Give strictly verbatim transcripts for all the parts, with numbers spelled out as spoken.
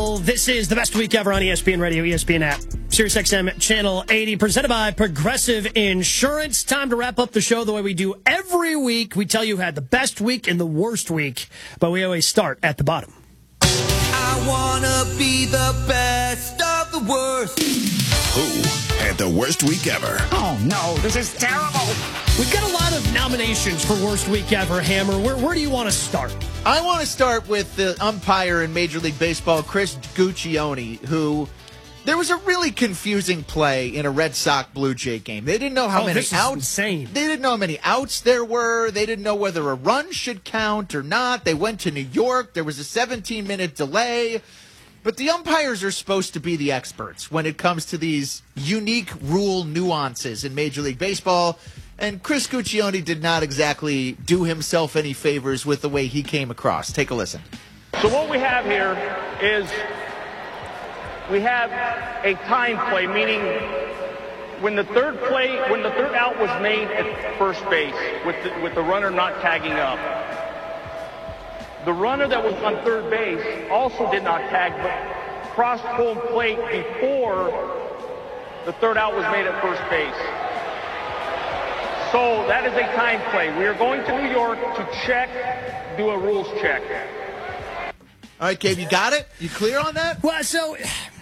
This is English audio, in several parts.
This is the best week ever on E S P N Radio, E S P N app, Sirius X M Channel eighty, presented by Progressive Insurance. Time to wrap up the show the way we do every week. We tell you who had the best week and the worst week, but we always start at the bottom. I want to be the best of the worst. Who had the worst week ever? Oh, no, this is terrible. We've got a lot of nominations for worst week ever, Hammer. Where, where do you want to start? I want to start with the umpire in Major League Baseball, Chris Guccione, who there was a really confusing play in a Red Sox Blue Jay game. They didn't know how Oh, many this is outs. insane. They didn't know how many outs there were. They didn't know whether a run should count or not. They went to New York. There was a seventeen minute delay. But the umpires are supposed to be the experts when it comes to these unique rule nuances in Major League Baseball. And Chris Guccione did not exactly do himself any favors with the way he came across. Take a listen. So what we have here is we have a time play, meaning when the third play, when the third out was made at first base with the, with the runner not tagging up. The runner that was on third base also did not tag, but crossed home plate before the third out was made at first base. So that is a time play. We are going to New York to check, do a rules check. All right, Gabe, you got it? You clear on that? Well, so,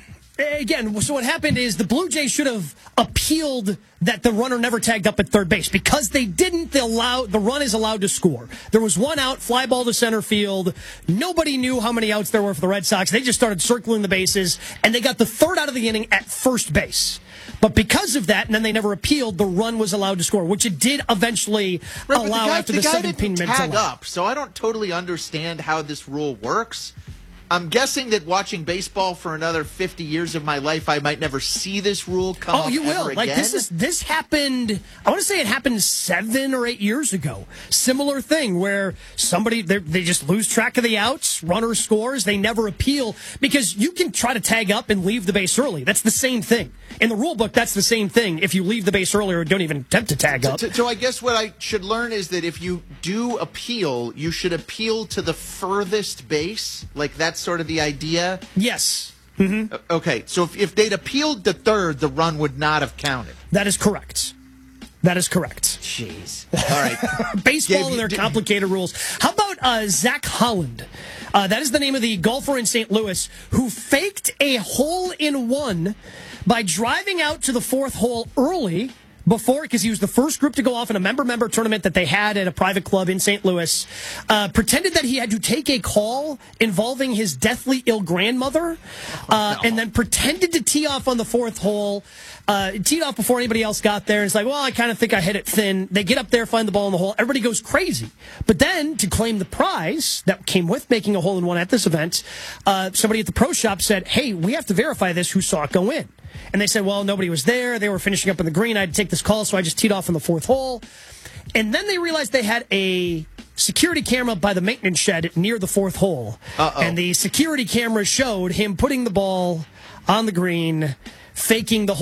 again, so what happened is the Blue Jays should have appealed that the runner never tagged up at third base. Because they didn't, they allow, the run is allowed to score. There was one out, fly ball to center field. Nobody knew how many outs there were for the Red Sox. They just started circling the bases, and they got the third out of the inning at first base. But because of that, and then they never appealed, the run was allowed to score, which it did eventually Right, allow the guy, after the the guy seventeen didn't minutes tag allowed. up, so I don't totally understand how this rule works. I'm guessing that watching baseball for another fifty years of my life, I might never see this rule come Oh, up you will. ever Like again. this is this happened. I want to say it happened seven or eight years ago. Similar thing where somebody they they just lose track of the outs, runner scores, they never appeal because you can try to tag up and leave the base early. That's the same thing in the rule book. That's the same thing. If you leave the base early or don't even attempt to tag up. So, so I guess what I should learn is that if you do appeal, you should appeal to the furthest base. Like that's sort of the idea. Yes, Okay, so if, if they'd appealed to third, the run would not have counted. that is correct. That is correct. Jeez. All right. Baseball Gabe, and their you- complicated rules. How about uh, Zach Holland? Uh, that is the name of the golfer in Saint Louis who faked a hole-in-one by driving out to the fourth hole early before, because he was the first group to go off in a member-member tournament that they had at a private club in Saint Louis, uh, pretended that he had to take a call involving his deathly ill grandmother, uh, and then pretended to tee off on the fourth hole, uh, teed off before anybody else got there. It's like, well, I kind of think I hit it thin. They get up there, find the ball in the hole. Everybody goes crazy. But then, to claim the prize that came with making a hole-in-one at this event, uh, somebody at the pro shop said, hey, we have to verify this, who saw it go in. And they said, well, nobody was there. They were finishing up in the green. I had to take this call, so I just teed off on the fourth hole. And then they realized they had a security camera by the maintenance shed near the fourth hole. Uh-oh. And the security camera showed him putting the ball on the green, faking the hole.